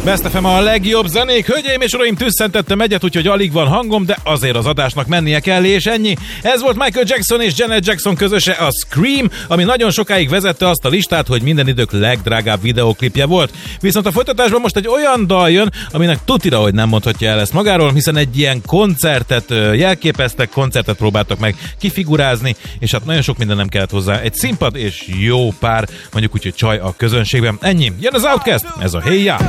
Best FM a legjobb zenék, hölgyeim és uraim, tüsszentettem egyet, úgyhogy alig van hangom, de azért az adásnak mennie kell, és ennyi. Ez volt Michael Jackson és Janet Jackson közöse, a Scream, ami nagyon sokáig vezette azt a listát, hogy minden idők legdrágább videóklipje volt. Viszont a folytatásban most egy olyan dal jön, aminek tutira, hogy nem mondhatja el ezt magáról, hiszen egy ilyen koncertet jelképeztek, koncertet próbáltak meg kifigurázni, és hát nagyon sok minden nem kellett hozzá. Egy színpad és jó pár, mondjuk úgy, hogy csaj a közönségben. Ennyi. Jön az Outkast, ez a Hey Ya!